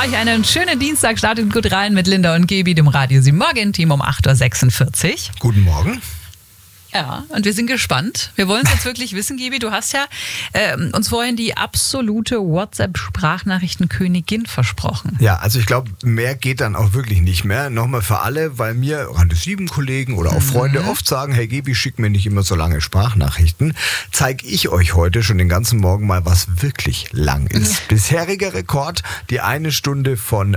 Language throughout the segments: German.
euch einen schönen Dienstag. Startet gut rein mit Linda und Gebi, dem Radio 7 Morgen-Team um 8.46 Uhr. Guten Morgen. Ja, und wir sind gespannt. Wir wollen es jetzt wirklich wissen, Gebi. Du hast ja uns vorhin die absolute WhatsApp-Sprachnachrichtenkönigin versprochen. Ja, also ich glaube, mehr geht dann auch wirklich nicht mehr. Nochmal für alle, weil mir Radio 7 Kollegen oder auch Freunde oft sagen, hey Gebi, schick mir nicht immer so lange Sprachnachrichten. Zeige ich euch heute schon den ganzen Morgen mal, was wirklich lang ist. Bisheriger Rekord, die 1 Stunde von,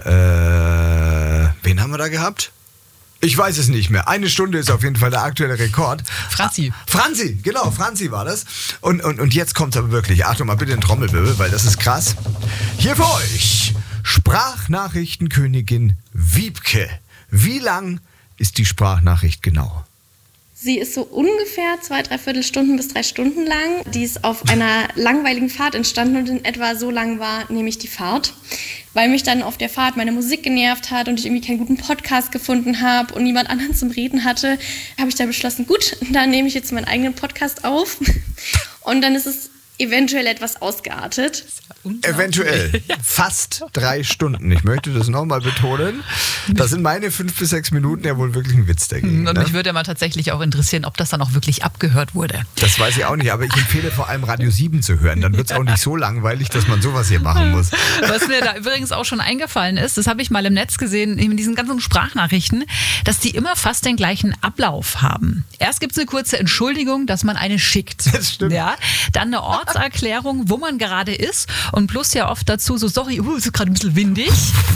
wen haben wir da gehabt? Ich weiß es nicht mehr. 1 Stunde ist auf jeden Fall der aktuelle Rekord. Franzi, genau, Franzi war das. Und jetzt kommt es aber wirklich. Achtung mal bitte in Trommelwirbel, weil das ist krass. Hier für euch Sprachnachrichtenkönigin Wiebke. Wie lang ist die Sprachnachricht genau? Sie ist so ungefähr 2-3 Stunden bis 3 Stunden lang. Die ist auf einer langweiligen Fahrt entstanden und in etwa so lang war nämlich die Fahrt. Weil mich dann auf der Fahrt meine Musik genervt hat und ich irgendwie keinen guten Podcast gefunden habe und niemand anderen zum Reden hatte, habe ich da beschlossen, gut, dann nehme ich jetzt meinen eigenen Podcast auf. Und dann ist es eventuell etwas ausgeartet. Eventuell. Fast 3 Stunden. Ich möchte das nochmal betonen. Das sind meine 5 bis 6 Minuten ja wohl wirklich ein Witz dagegen. Und mich würde ja mal tatsächlich auch interessieren, ob das dann auch wirklich abgehört wurde. Das weiß ich auch nicht, aber ich empfehle vor allem Radio 7 zu hören. Dann wird es auch nicht so langweilig, dass man sowas hier machen muss. Was mir da übrigens auch schon eingefallen ist, das habe ich mal im Netz gesehen, in diesen ganzen Sprachnachrichten, dass die immer fast den gleichen Ablauf haben. Erst gibt es eine kurze Entschuldigung, dass man eine schickt. Das stimmt. Ja, dann eine Ortserklärung, wo man gerade ist und plus ja oft dazu so, sorry, es ist gerade ein bisschen windig.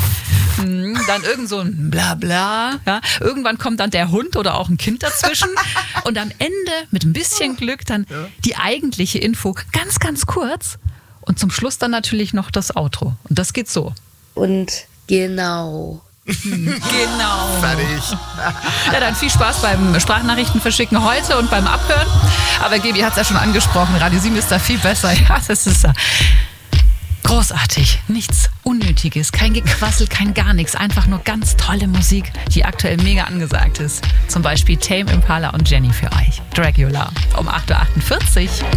Dann irgend so ein Blabla. Ja. Irgendwann kommt dann der Hund oder auch ein Kind dazwischen. Und am Ende, mit ein bisschen Glück, dann die eigentliche Info. Ganz, ganz kurz. Und zum Schluss dann natürlich noch das Outro. Und das geht so. Und genau. Genau. Fertig. Ja, dann viel Spaß beim Sprachnachrichten verschicken heute und beim Abhören. Aber Gebi hat es ja schon angesprochen. Radio 7 ist da viel besser. Ja, das ist ja großartig. Nichts Unnötiges, kein Gequassel, kein gar nichts. Einfach nur ganz tolle Musik, die aktuell mega angesagt ist. Zum Beispiel Tame Impala und Jenny für euch. Dracula um 8.48 Uhr.